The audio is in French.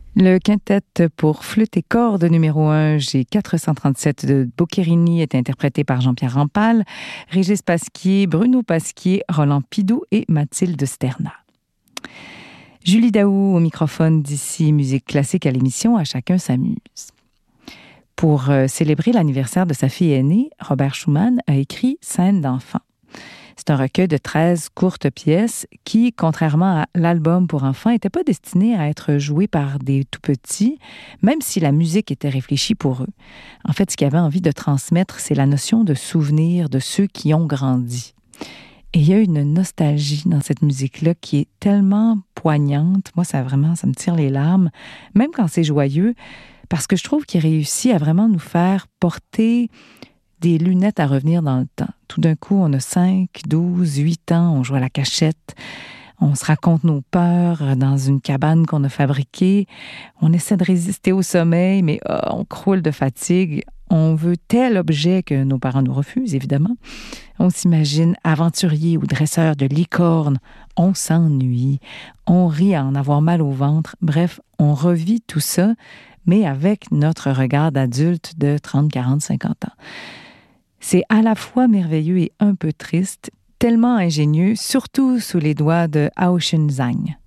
Le quintet pour flûte et cordes numéro 1, G437 de Boccherini est interprété par Jean-Pierre Rampal, Régis Pasquier, Bruno Pasquier, Roland Pidou et Mathilde Sterna. Julie Daou au microphone d'ici Musique classique à l'émission À chacun s'amuse. Pour célébrer l'anniversaire de sa fille aînée, Robert Schumann a écrit Scènes d'enfants. C'est un recueil de 13 courtes pièces qui, contrairement à l'album pour enfants, n'était pas destiné à être joué par des tout-petits, même si la musique était réfléchie pour eux. En fait, ce qu'il avait envie de transmettre, c'est la notion de souvenir de ceux qui ont grandi. Et il y a une nostalgie dans cette musique-là qui est tellement poignante. Moi, ça me tire les larmes, même quand c'est joyeux, parce que je trouve qu'il réussit à vraiment nous faire porter des lunettes à revenir dans le temps. Tout d'un coup, on a 5, 12, 8 ans, on joue à la cachette, on se raconte nos peurs dans une cabane qu'on a fabriquée, on essaie de résister au sommeil, mais on croule de fatigue, on veut tel objet que nos parents nous refusent, évidemment. On s'imagine aventurier ou dresseur de licorne, on s'ennuie, on rit à en avoir mal au ventre, bref, on revit tout ça, mais avec notre regard d'adulte de 30, 40, 50 ans. C'est à la fois merveilleux et un peu triste, tellement ingénieux, surtout sous les doigts de Aoshun Zhang.